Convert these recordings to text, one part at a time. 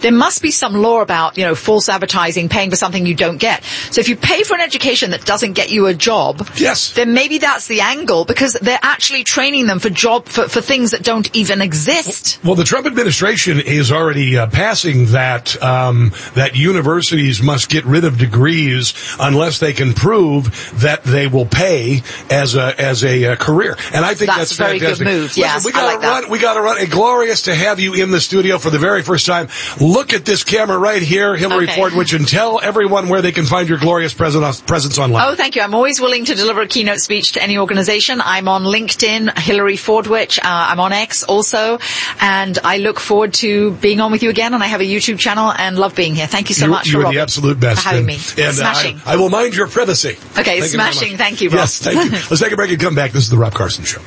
there must be some law about, false advertising, paying for something you don't get. So if you pay for an education that doesn't get you a job, yes, then maybe that's the angle, because they're actually training them for things that don't even exist. Well, the Trump administration is already passing that universities must get rid of degrees unless they can prove that they will pay as a career. And I think that's a very fantastic. good move. Yes, we gotta run. Glorious to have you in the studio for the very first time. Look at this camera right here, Hillary Fordwich, and tell everyone where they can find your glorious presence online. Oh, thank you. I'm always willing to deliver a keynote speech to any organization. I'm on LinkedIn, Hillary Fordwich. I'm on X also, and I look forward to being on with you again. And I have a YouTube channel and love being here. Thank you so much, You're Robert, the absolute best for having me. And smashing. I will mind your privacy. Okay, smashing. Thank you, Rob. Yes, thank you. Let's take a break and come back. This is the Rob Carson Show.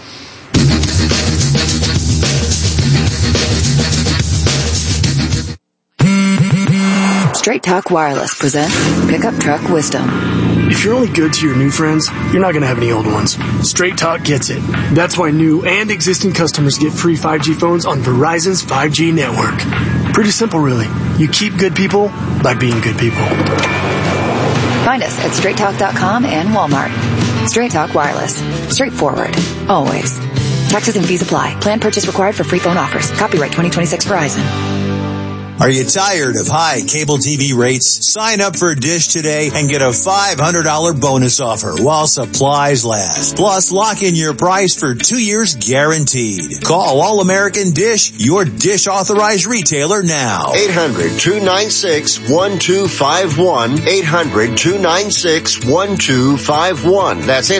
Straight Talk Wireless presents Pickup Truck Wisdom. If you're only good to your new friends, you're not going to have any old ones. Straight Talk gets it. That's why new and existing customers get free 5G phones on Verizon's 5G network. Pretty simple, really. You keep good people by being good people. Find us at straighttalk.com and Walmart. Straight Talk Wireless. Straightforward. Always. Taxes and fees apply. Plan purchase required for free phone offers. Copyright 2026 Verizon. Are you tired of high cable TV rates? Sign up for Dish today and get a $500 bonus offer while supplies last. Plus, lock in your price for 2 years guaranteed. Call All American Dish, your Dish authorized retailer now. 800-296-1251. 800-296-1251. That's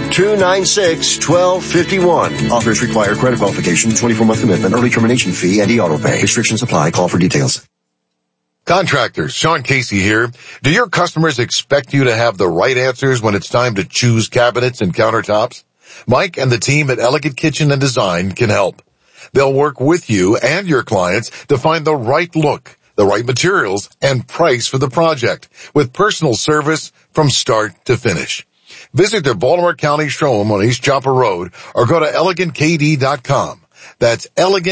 800-296-1251. Offers require credit qualification, 24-month commitment, early termination fee, and e-auto pay. Restrictions apply. Call for details. Contractors, Sean Casey here. Do your customers expect you to have the right answers when it's time to choose cabinets and countertops? Mike and the team at Elegant Kitchen and Design can help. They'll work with you and your clients to find the right look, the right materials, and price for the project, with personal service from start to finish. Visit their Baltimore County showroom on East Joppa Road or go to ElegantKD.com. That's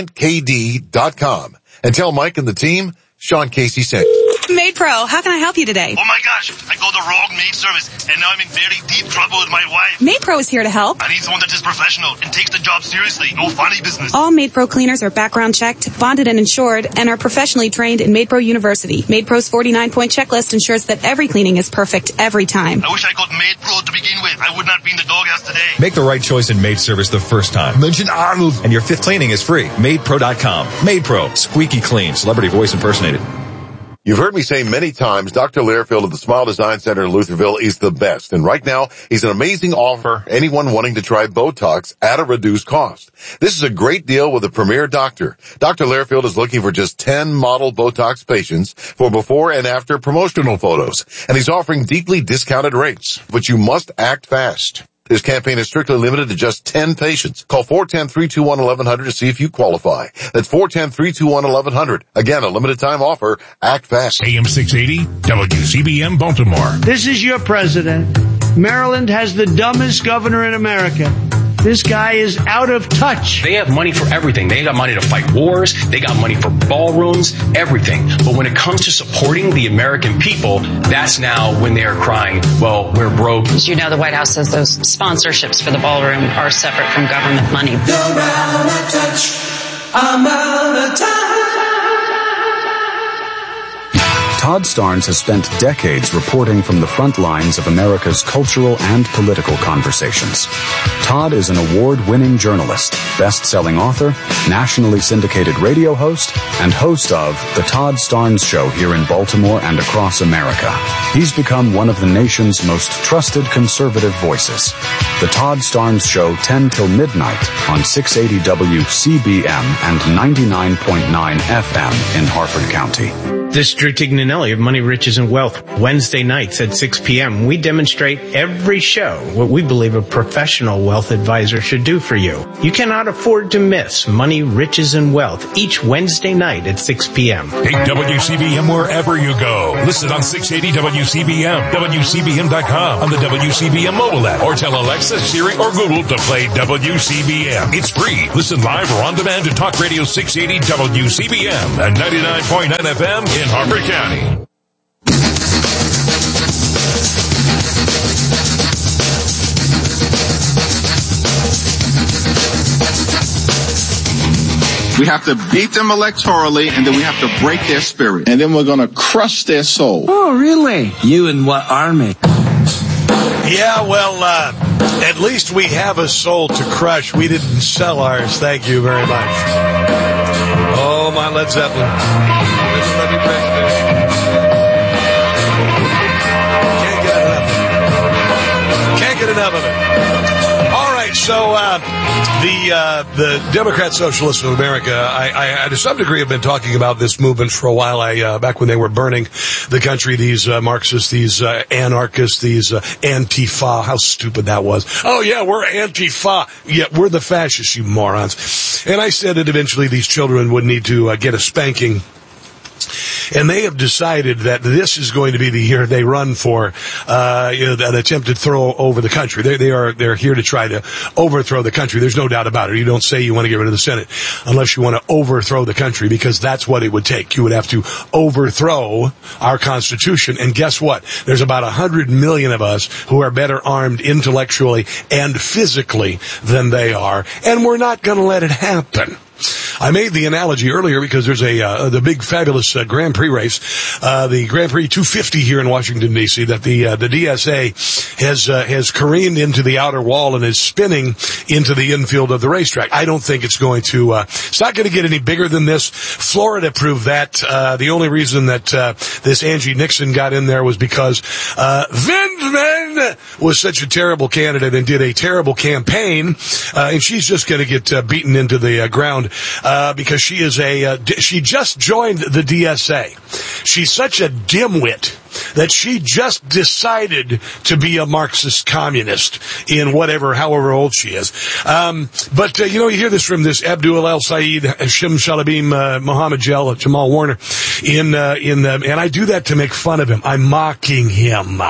ElegantKD.com. And tell Mike and the team Sean Casey sent you. Maid Pro, how can I help you today? Oh my gosh, I got the wrong maid service, and now I'm in very deep trouble with my wife. Maid Pro is here to help. I need someone that is professional and takes the job seriously. No funny business. All Maid Pro cleaners are background checked, bonded and insured, and are professionally trained in Maid Pro University. Maid Pro's 49-point checklist ensures that every cleaning is perfect every time. I wish I got Maid Pro to begin with. I would not be in the doghouse today. Make the right choice in maid service the first time. Mention Arnold, and your 5th cleaning is free. MaidPro.com. Maid Pro, squeaky clean, celebrity voice impersonated. You've heard me say many times, Dr. Learfield of the Smile Design Center in Lutherville is the best. And right now, he's an amazing offer for anyone wanting to try Botox at a reduced cost. This is a great deal with a premier doctor. Dr. Learfield is looking for just 10 model Botox patients for before and after promotional photos. And he's offering deeply discounted rates. But you must act fast. This campaign is strictly limited to just 10 patients. Call 410-321-1100 to see if you qualify. That's 410-321-1100. Again, a limited time offer. Act fast. AM 680, WCBM Baltimore. This is your president. Maryland has the dumbest governor in America. This guy is out of touch. They have money for everything. They got money to fight wars. They got money for ballrooms, everything. But when it comes to supporting the American people, that's now when they are crying, well, we're broke. As you know, the White House says those sponsorships for the ballroom are separate from government money. You're out of touch. I'm out of touch. Todd Starnes has spent decades reporting from the front lines of America's cultural and political conversations. Todd is an award-winning journalist, best-selling author, nationally syndicated radio host, and host of The Todd Starnes Show here in Baltimore and across America. He's become one of the nation's most trusted conservative voices. The Todd Starnes Show, 10 till midnight on 680 WCBM and 99.9 FM in Harford County. District Ignanelli finale of Money, Riches, and Wealth, Wednesday nights at 6 p.m. We demonstrate every show what we believe a professional wealth advisor should do for you. You cannot afford to miss Money, Riches, and Wealth each Wednesday night at 6 p.m. Take WCBM wherever you go. Listen on 680 WCBM, WCBM.com, on the WCBM mobile app, or tell Alexa, Siri, or Google to play WCBM. It's free. Listen live or on demand to Talk Radio 680 WCBM and 99.9 FM in Harper County. We have to beat them electorally, and then we have to break their spirit. And then we're going to crush their soul. Oh, really? You and what army? Yeah, well, at least we have a soul to crush. We didn't sell ours. Thank you very much. Oh, my Led Zeppelin. Can't get enough of it. All right, so the Democrat Socialists of America, I to some degree have been talking about this movement for a while. Back when they were burning the country, these Marxists, these anarchists, these Antifa, how stupid that was. Oh yeah, we're Antifa. Yeah, we're the fascists, you morons. And I said that eventually these children would need to get a spanking. And they have decided that this is going to be the year they run for an attempted throw over the country. They're here to try to overthrow the country. There's no doubt about it. You don't say you want to get rid of the Senate unless you want to overthrow the country, because that's what it would take. You would have to overthrow our Constitution. And guess what? There's about 100 million of us who are better armed intellectually and physically than they are. And we're not going to let it happen. I made the analogy earlier because there's the big fabulous Grand Prix race, the Grand Prix 250 here in Washington D.C. that the DSA has careened into the outer wall and is spinning into the infield of the racetrack. I don't think it's not going to get any bigger than this. Florida proved that. The only reason that this Angie Nixon got in there was because Vindman was such a terrible candidate and did a terrible campaign, and she's just going to get beaten into the ground. Because she just joined the DSA. She's such a dimwit that she just decided to be a Marxist communist in however old she is. But you hear this from this Abdul El-Sayed, Hashim Shalabim, Mohammed Jamal Warner, and I do that to make fun of him. I'm mocking him.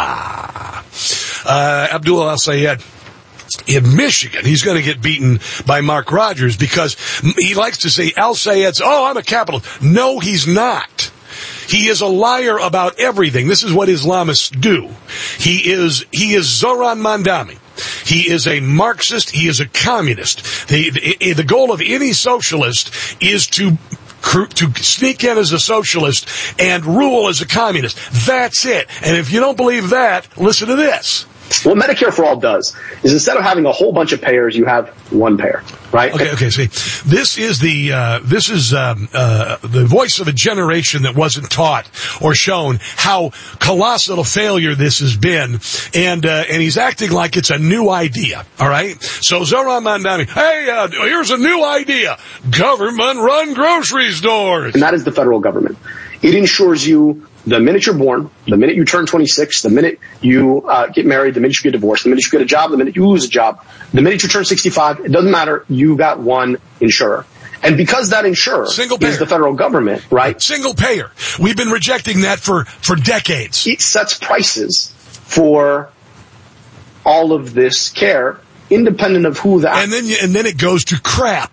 Abdul El-Sayed. In Michigan, he's going to get beaten by Mark Rogers because he likes to say Al-Sayed's, I'm a capitalist. No, he's not. He is a liar about everything. This is what Islamists do. He is Zoran Mandami. He is a Marxist. He is a communist. The goal of any socialist is to sneak in as a socialist and rule as a communist. That's it. And if you don't believe that, listen to this. What Medicare for All does is instead of having a whole bunch of payers, you have one payer, right? Okay. See, this is the voice of a generation that wasn't taught or shown how colossal a failure this has been, and he's acting like it's a new idea. All right. So Zoran Mandami, hey, here's a new idea: government-run grocery stores, and that is the federal government. It ensures you. The minute you're born, the minute you turn 26, the minute you get married, the minute you get divorced, the minute you get a job, the minute you lose a job, the minute you turn 65, it doesn't matter. You got one insurer. And because that insurer is the federal government, right? Single payer. We've been rejecting that for decades. It sets prices for all of this care, independent of who that. And then it goes to crap.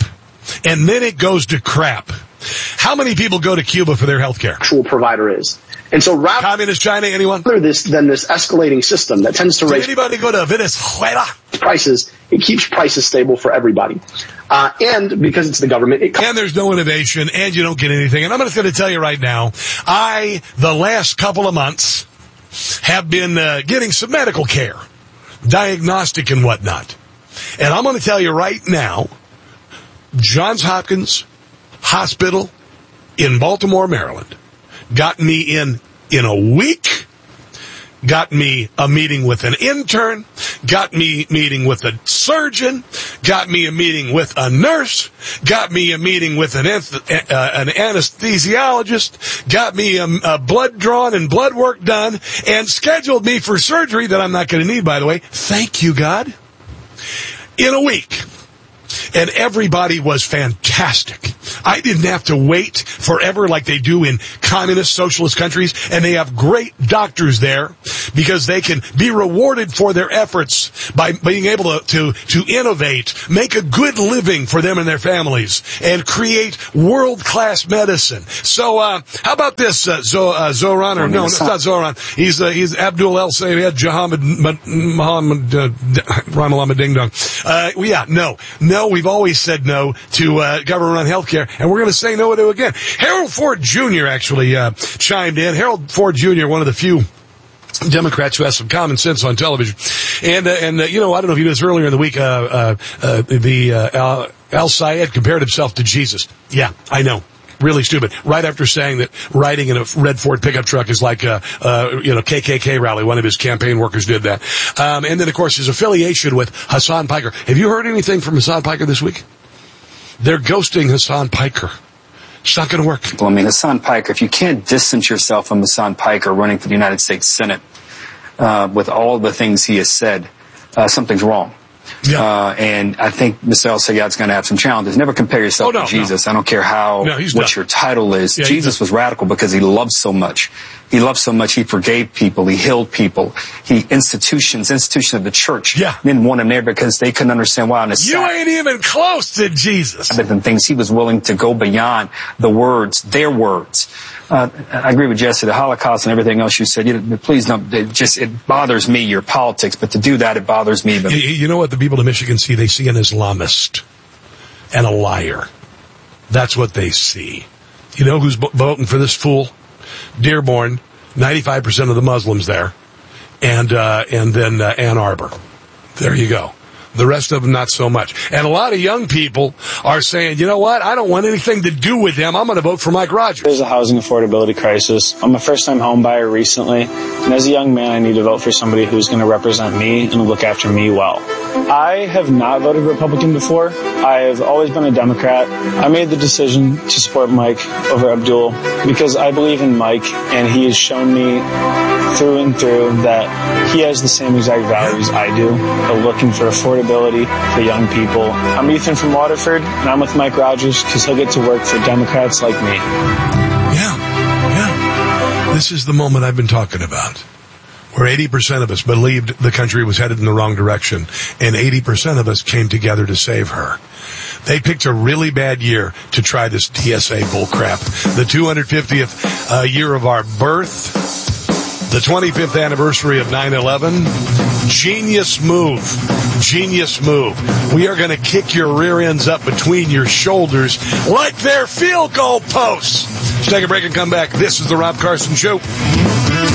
How many people go to Cuba for their health care? Actual provider is. And so Communist China, anyone? Rather than this escalating system that tends to raise anybody go to Venezuela? Prices, it keeps prices stable for everybody. And because it's the government, and there's no innovation, and you don't get anything. And I'm just going to tell you right now, the last couple of months, have been getting some medical care, diagnostic and whatnot. And I'm going to tell you right now, Johns Hopkins Hospital in Baltimore, Maryland, got me in a week, got me a meeting with an intern, got me meeting with a surgeon, got me a meeting with a nurse, got me a meeting with an anesthesiologist, got me a blood drawn and blood work done, and scheduled me for surgery that I'm not going to need, by the way. Thank you, God. In a week. And everybody was fantastic. I didn't have to wait forever like they do in communist, socialist countries, and they have great doctors there because they can be rewarded for their efforts by being able to innovate, make a good living for them and their families, and create world-class medicine. So, how about this, Zoran? Or no, it's not Zoran. He's Abdul El Sayed Muhammad Ramalama Ding Dong. No, we've always said no to government-run health care, and we're going to say no to it again. Harold Ford Jr. actually chimed in. Harold Ford Jr., one of the few Democrats who has some common sense on television. And I don't know if you knew this earlier in the week, Al Sayed compared himself to Jesus. Yeah, I know. Really stupid. Right after saying that riding in a red Ford pickup truck is like a KKK rally. One of his campaign workers did that. And then, of course, his affiliation with Hassan Piker. Have you heard anything from Hassan Piker this week? They're ghosting Hassan Piker. It's not going to work. Well, I mean, Hassan Piker, if you can't distance yourself from Hassan Piker running for the United States Senate with all the things he has said, something's wrong. Yeah. And I think Mr. El Sayed's going to have some challenges. Never compare yourself to Jesus. No. I don't care what your title is. Yeah, Jesus was radical because he loved so much. He loved so much. He forgave people. He healed people. Institution of the church didn't want him there because they couldn't understand why. You ain't even close to Jesus. Than things, he was willing to go beyond their words. I agree with Jesse, the Holocaust and everything else you said. Please don't. It bothers me, your politics, but to do that, it bothers me. But you know what the people of Michigan see? They see an Islamist and a liar. That's what they see. You know who's voting for this fool? Dearborn, 95% of the Muslims there, and then Ann Arbor. There you go. The rest of them, not so much. And a lot of young people are saying, you know what? I don't want anything to do with them. I'm going to vote for Mike Rogers. There's a housing affordability crisis. I'm a first-time home buyer recently. And as a young man, I need to vote for somebody who's going to represent me and look after me well. I have not voted Republican before. I have always been a Democrat. I made the decision to support Mike over Abdul because I believe in Mike, and he has shown me through and through that he has the same exact values I do, of looking for affordability for young people. I'm Ethan from Waterford, and I'm with Mike Rogers because he'll get to work for Democrats like me. Yeah. This is the moment I've been talking about, where 80% of us believed the country was headed in the wrong direction, and 80% of us came together to save her. They picked a really bad year to try this TSA bullcrap. The 250th year of our birth, the 25th anniversary of 9/11. Genius move. We are going to kick your rear ends up between your shoulders like they're field goal posts. Let's take a break and come back. This is the Rob Carson Show.